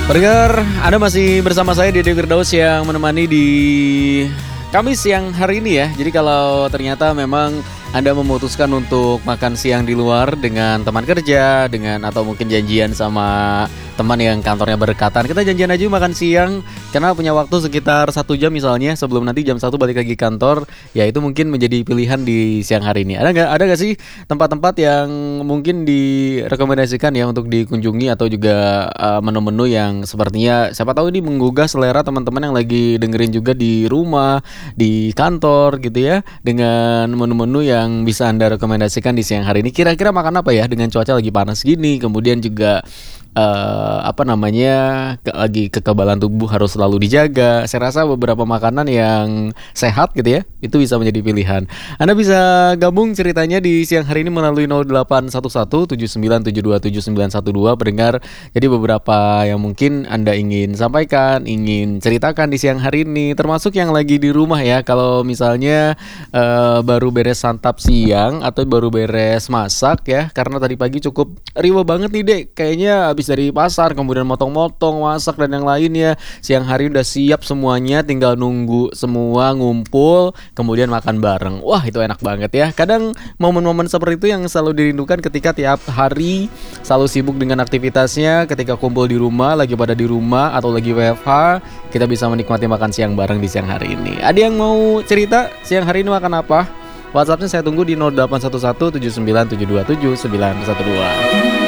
Pendengar, Anda masih bersama saya Dede Firdaus yang menemani di Kamis siang hari ini ya. Jadi kalau ternyata memang Anda memutuskan untuk makan siang di luar dengan teman kerja, atau mungkin janjian sama teman yang kantornya berdekatan, kita janjian aja makan siang karena punya waktu sekitar 1 jam misalnya sebelum nanti jam 1 balik lagi kantor, ya itu mungkin menjadi pilihan di siang hari ini. Ada nggak sih tempat-tempat yang mungkin direkomendasikan ya untuk dikunjungi atau juga menu-menu yang sepertinya siapa tahu ini menggugah selera teman-teman yang lagi dengerin juga di rumah, di kantor gitu ya, dengan menu-menu yang bisa Anda rekomendasikan di siang hari ini. Kira-kira makan apa ya dengan cuaca lagi panas gini, kemudian juga lagi kekebalan tubuh harus selalu dijaga. Saya rasa beberapa makanan yang sehat gitu ya, itu bisa menjadi pilihan. Anda bisa gabung ceritanya di siang hari ini melalui 0811 79727912 pendengar. Jadi beberapa yang mungkin Anda ingin sampaikan, ingin ceritakan di siang hari ini, termasuk yang lagi di rumah ya. Kalau misalnya baru beres santap siang atau baru beres masak ya, karena tadi pagi cukup riweh banget nih Dek, kayaknya habis dari pasar kemudian motong-motong, masak dan yang lainnya. Siang hari udah siap semuanya, tinggal nunggu semua ngumpul kemudian makan bareng. Wah, itu enak banget ya. Kadang momen-momen seperti itu yang selalu dirindukan ketika tiap hari selalu sibuk dengan aktivitasnya. Ketika kumpul di rumah, lagi pada di rumah atau lagi WFH, kita bisa menikmati makan siang bareng di siang hari ini. Ada yang mau cerita siang hari ini makan apa? WhatsAppnya saya tunggu di 0811 79727912.